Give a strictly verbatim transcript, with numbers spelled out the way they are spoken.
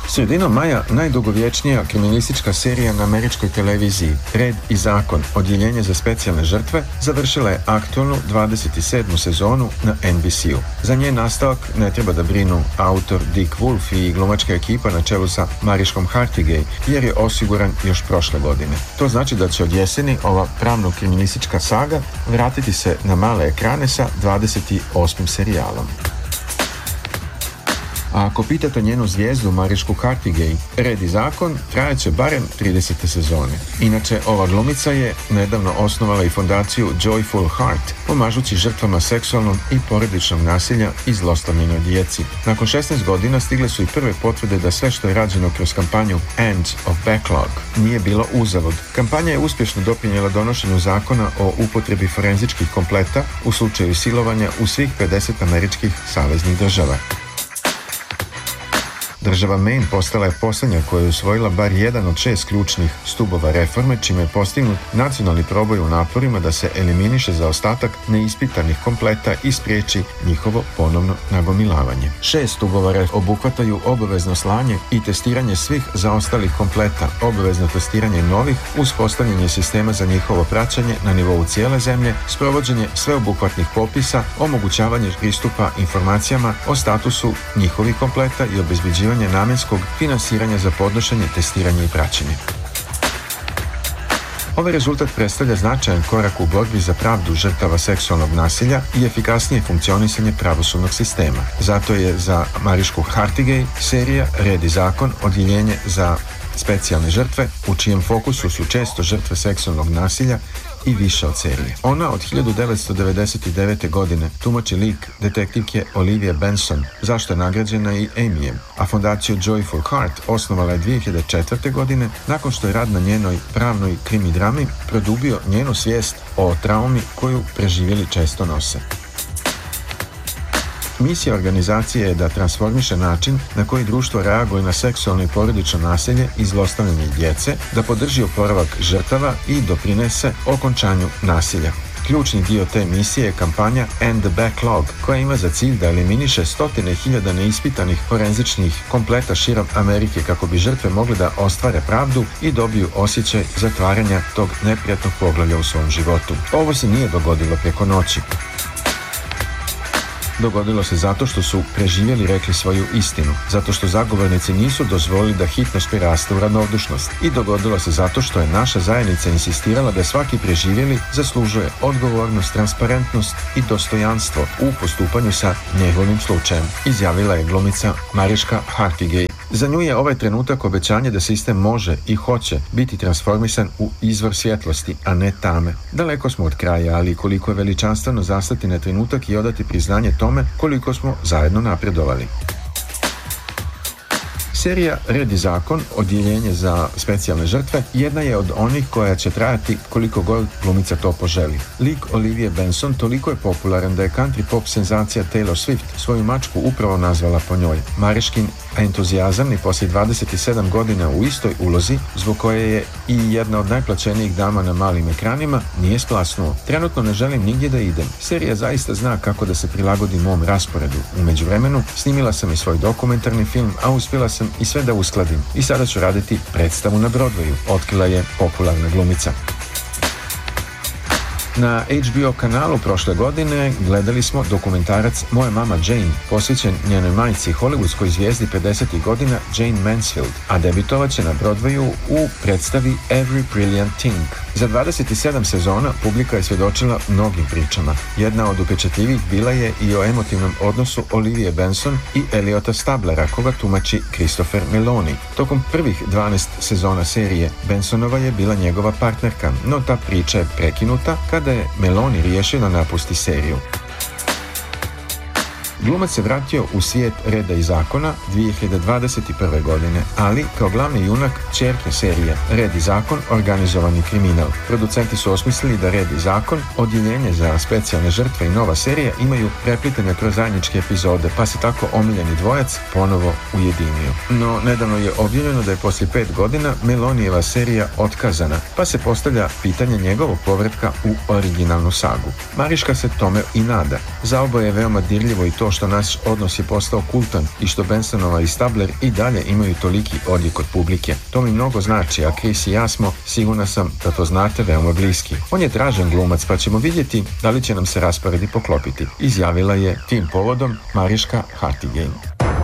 Sredinom maja najdugovječnija kriminalistička serija na američkoj televiziji Red i zakon, odjeljenje za specijalne žrtve, završila je aktualnu dvadeset sedmu sezonu na N B C-u. Za njen nastavak ne treba da brinu autor Dick Wolf i glumačka ekipa na čelu sa Mariškom Hargitay, jer je osiguran još prošle godine. To znači da će od jeseni ova pravno-kriminalistička saga vratiti se na male ekrane sa dvadeset osmim serijalom. A ako pitate njenu zvijezdu Marišku Hargitay, Red i zakon trajaće barem tridesete sezone. Inače, ova glumica je nedavno osnovala i fondaciju Joyful Heart, pomažući žrtvama seksualnog i porodičnog nasilja i zlostavljanoj djeci. Nakon šesnaest godina stigle su i prve potvrde da sve što je rađeno kroz kampanju End of Backlog nije bilo uzalud. Kampanja je uspješno doprinijela donošenju zakona o upotrebi forenzičkih kompleta u slučaju silovanja u svih pedeset američkih saveznih država. Država Maine postala je posljednja koja je usvojila bar jedan od šest ključnih stubova reforme, čime je postignut nacionalni proboj u naporima da se eliminiše zaostatak neispitanih kompleta i spriječi njihovo ponovno nagomilavanje. Šest stubova reforme obuhvataju obavezno slanje i testiranje svih zaostalih kompleta, obavezno testiranje novih, uspostavljanje sistema za njihovo praćenje na nivou cijele zemlje, sprovođenje sveobuhvatnih popisa, omogućavanje pristupa informacijama o statusu njihovih kompleta i obezbeđivanje namjenskog finansiranja za podnošenje, testiranje i praćenje. Ovaj rezultat predstavlja značajan korak u borbi za pravdu žrtava seksualnog nasilja i efikasnije funkcionisanje pravosudnog sistema. Zato je za Marišku Hargitay serija Red i zakon, odjeljenje za specijalne žrtve, u čijem fokusu su često žrtve seksualnog nasilja, i više od serije. Ona od hiljadu devetsto devedeset devete. godine tumači lik detektivke Olivije Benson, zašto je nagrađena i Emmyjem, a fondaciju Joyful Heart osnovala je dvije hiljade četvrte. godine nakon što je rad na njenoj pravnoj krimi drami produbio njenu svijest o traumi koju preživjeli često nose. Misija organizacije je da transformiše način na koji društvo reaguje na seksualno i porodično nasilje i zlostavljanje djece, da podrži oporavak žrtava i doprinese okončanju nasilja. Ključni dio te misije je kampanja End the Backlog, koja ima za cilj da eliminiše stotine hiljada neispitanih forenzičnih kompleta širom Amerike kako bi žrtve mogle da ostvare pravdu i dobiju osjećaj zatvaranja tog neprijatnog poglavlja u svom životu. Ovo se nije dogodilo preko noći. Dogodilo se zato što su preživjeli rekli svoju istinu, zato što zagovornici nisu dozvolili da hitnost preraste u ravnodušnost, i dogodilo se zato što je naša zajednica insistirala da svaki preživjeli zaslužuje odgovornost, transparentnost i dostojanstvo u postupanju sa njegovim slučajem, izjavila je glumica Mariška Hargitay. Za nju je ovaj trenutak obećanje da sistem može i hoće biti transformisan u izvor svjetlosti, a ne tame. Daleko smo od kraja, ali koliko je veličanstveno zastati na trenutak i odati priznanje tome koliko smo zajedno napredovali. Serija Red i zakon, odjeljenje za specijalne žrtve, jedna je od onih koja će trajati koliko god glumica to poželi. Lik Olivije Benson toliko je popularan da je country pop senzacija Taylor Swift svoju mačku upravo nazvala po njoj. Mariškin entuzijazam i poslije dvadeset sedam godina u istoj ulozi, zbog koje je i jedna od najplaćenijih dama na malim ekranima, nije splasnuo. Trenutno ne želim nigdje da idem. Serija zaista zna kako da se prilagodi mom rasporedu. U međuvremenu snimila sam i svoj dokumentarni film, a uspjela sam i sve da uskladim. I sada ću raditi predstavu na Broadwayu, otkrila je popularna glumica. Na H B O kanalu prošle godine gledali smo dokumentarac Moja mama Jane, posvećen njenoj majci, hollywoodskoj zvijezdi pedesetih godina Jane Mansfield, a debitovat će na Broadwayu u predstavi Every Brilliant Thing. Za dvadeset sedam sezona publika je svjedočila mnogim pričama. Jedna od upečatljivih bila je i o emotivnom odnosu Olivije Benson i Eliota Stablera, koga tumači Christopher Meloni. Tokom prvih dvanaest sezona serije Bensonova je bila njegova partnerka, no ta priča je prekinuta kada je Meloni riješio da napusti seriju. Glumac se vratio u svijet Reda i zakona dvije hiljade dvadeset prve. godine, ali kao glavni junak ćerke serije Red i zakon, organizovani kriminal. Producenti su osmislili da Red i zakon, odjeljenje za specijalne žrtve i nova serija imaju preplitanje kroz zajedničke epizode, pa se tako omiljeni dvojac ponovo ujedinio. No, nedavno je objavljeno da je poslije pet godina Melonijeva serija otkazana, pa se postavlja pitanje njegovog povratka u originalnu sagu. Mariška se tome i nada. Za oboje je veoma dirljivo i to to što naš odnos je postao kultan i što Bensonova i Stabler i dalje imaju toliki odjek kod publike. To mi mnogo znači, a Chris i ja smo, sigurna sam da to znate, veoma bliski. On je tražen glumac, pa ćemo vidjeti da li će nam se rasporedi poklopiti, izjavila je tim povodom Mariška Hartigan.